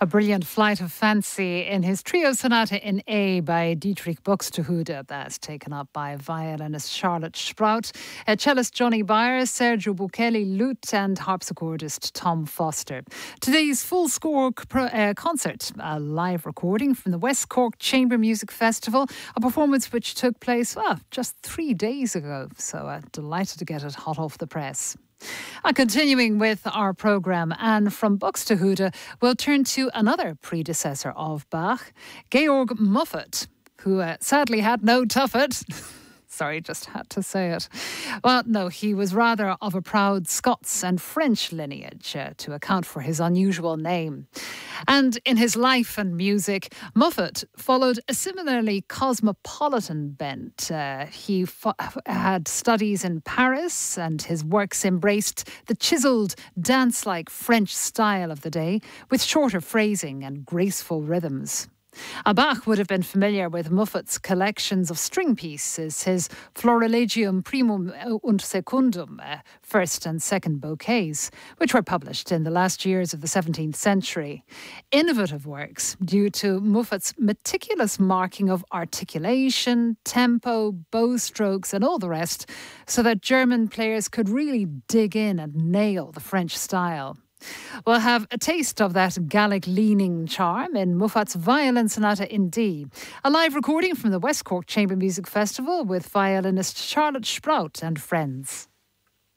A brilliant flight of fancy in his trio sonata in A by Dietrich Buxtehude. That's taken up by violinist Charlotte Sprout, cellist Johnny Byers, Sergio Bukeli, lute and harpsichordist Tom Foster. Today's full score concert, a live recording from the West Cork Chamber Music Festival, a performance which took place just 3 days ago. So delighted to get it hot off the press. Continuing with our programme, and from Buxtehude, we'll turn to another predecessor of Bach, Georg Muffat, who sadly had no tuffet. Sorry, just had to say it. Well, no, he was rather of a proud Scots and French lineage to account for his unusual name. And in his life and music, Muffat followed a similarly cosmopolitan bent. He had studies in Paris, and his works embraced the chiselled, dance-like French style of the day, with shorter phrasing and graceful rhythms. Bach would have been familiar with Muffat's collections of string pieces, his Florilegium Primum und Secundum, first and second bouquets, which were published in the last years of the 17th century. Innovative works due to Muffat's meticulous marking of articulation, tempo, bow strokes and all the rest, so that German players could really dig in and nail the French style. We'll have a taste of that Gallic-leaning charm in Muffat's Violin Sonata in D, a live recording from the West Cork Chamber Music Festival with violinist Charlotte Sprout and friends.